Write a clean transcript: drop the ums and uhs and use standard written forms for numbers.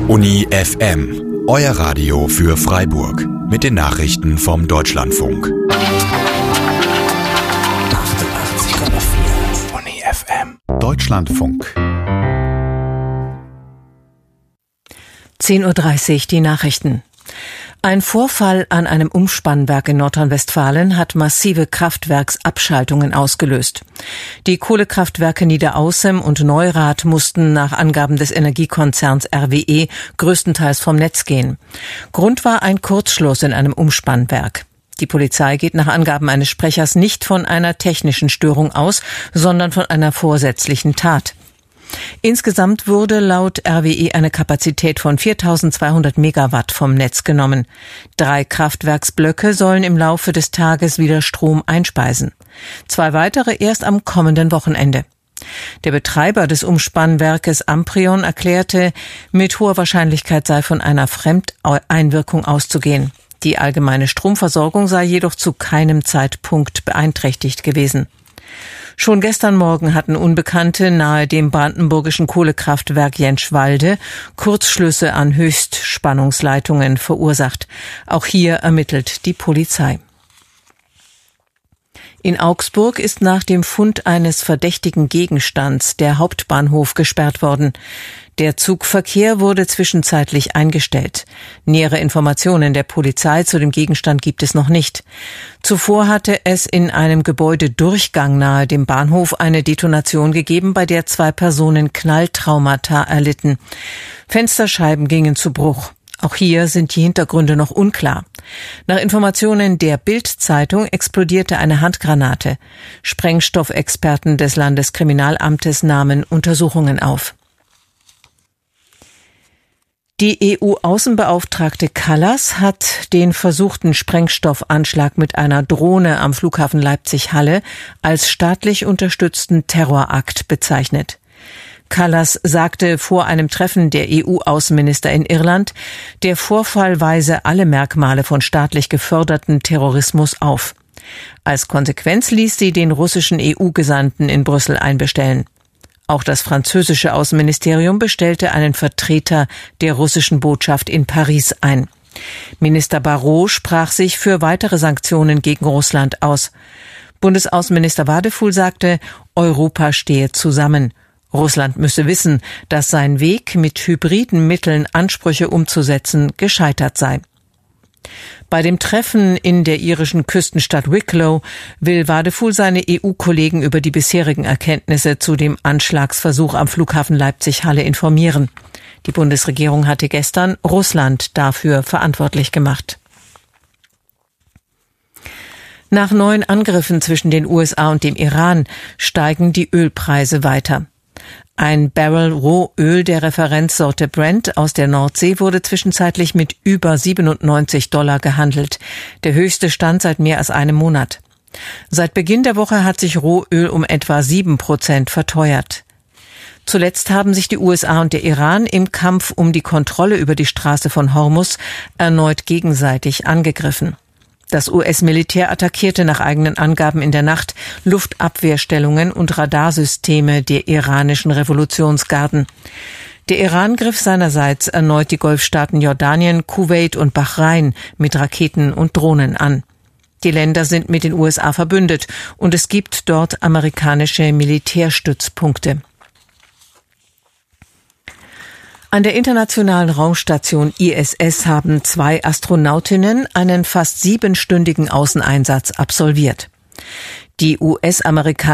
Uni FM, euer Radio für Freiburg mit den Nachrichten vom Deutschlandfunk. 88,4 Uni FM. Deutschlandfunk. 10:30 Uhr die Nachrichten. Ein Vorfall an einem Umspannwerk in Nordrhein-Westfalen hat massive Kraftwerksabschaltungen ausgelöst. Die Kohlekraftwerke Niederaußem und Neurath mussten nach Angaben des Energiekonzerns RWE größtenteils vom Netz gehen. Grund war ein Kurzschluss in einem Umspannwerk. Die Polizei geht nach Angaben eines Sprechers nicht von einer technischen Störung aus, sondern von einer vorsätzlichen Tat. Insgesamt wurde laut RWE eine Kapazität von 4.200 Megawatt vom Netz genommen. 3 Kraftwerksblöcke sollen im Laufe des Tages wieder Strom einspeisen. 2 weitere erst am kommenden Wochenende. Der Betreiber des Umspannwerkes Amprion erklärte, mit hoher Wahrscheinlichkeit sei von einer Fremdeinwirkung auszugehen. Die allgemeine Stromversorgung sei jedoch zu keinem Zeitpunkt beeinträchtigt gewesen. Schon gestern Morgen hatten Unbekannte nahe dem brandenburgischen Kohlekraftwerk Jentschwalde Kurzschlüsse an Höchstspannungsleitungen verursacht. Auch hier ermittelt die Polizei. In Augsburg ist nach dem Fund eines verdächtigen Gegenstands der Hauptbahnhof gesperrt worden. Der Zugverkehr wurde zwischenzeitlich eingestellt. Nähere Informationen der Polizei zu dem Gegenstand gibt es noch nicht. Zuvor hatte es in einem Gebäudedurchgang nahe dem Bahnhof eine Detonation gegeben, bei der 2 Personen Knalltraumata erlitten. Fensterscheiben gingen zu Bruch. Auch hier sind die Hintergründe noch unklar. Nach Informationen der Bild-Zeitung explodierte eine Handgranate. Sprengstoffexperten des Landeskriminalamtes nahmen Untersuchungen auf. Die EU-Außenbeauftragte Kallas hat den versuchten Sprengstoffanschlag mit einer Drohne am Flughafen Leipzig-Halle als staatlich unterstützten Terrorakt bezeichnet. Kallas sagte vor einem Treffen der EU-Außenminister in Irland, der Vorfall weise alle Merkmale von staatlich geförderten Terrorismus auf. Als Konsequenz ließ sie den russischen EU-Gesandten in Brüssel einbestellen. Auch das französische Außenministerium bestellte einen Vertreter der russischen Botschaft in Paris ein. Minister Barrot sprach sich für weitere Sanktionen gegen Russland aus. Bundesaußenminister Wadefuhl sagte, Europa stehe zusammen. Russland müsse wissen, dass sein Weg, mit hybriden Mitteln Ansprüche umzusetzen, gescheitert sei. Bei dem Treffen in der irischen Küstenstadt Wicklow will Wadefuhl seine EU-Kollegen über die bisherigen Erkenntnisse zu dem Anschlagsversuch am Flughafen Leipzig-Halle informieren. Die Bundesregierung hatte gestern Russland dafür verantwortlich gemacht. Nach neuen Angriffen zwischen den USA und dem Iran steigen die Ölpreise weiter. Ein Barrel Rohöl der Referenzsorte Brent aus der Nordsee wurde zwischenzeitlich mit über $97 gehandelt, der höchste Stand seit mehr als einem Monat. Seit Beginn der Woche hat sich Rohöl um etwa 7% verteuert. Zuletzt haben sich die USA und der Iran im Kampf um die Kontrolle über die Straße von Hormuz erneut gegenseitig angegriffen. Das US-Militär attackierte nach eigenen Angaben in der Nacht Luftabwehrstellungen und Radarsysteme der iranischen Revolutionsgarden. Der Iran griff seinerseits erneut die Golfstaaten Jordanien, Kuwait und Bahrain mit Raketen und Drohnen an. Die Länder sind mit den USA verbündet und es gibt dort amerikanische Militärstützpunkte. An der internationalen Raumstation ISS haben 2 Astronautinnen einen fast 7-stündigen Außeneinsatz absolviert. Die US-Amerikaner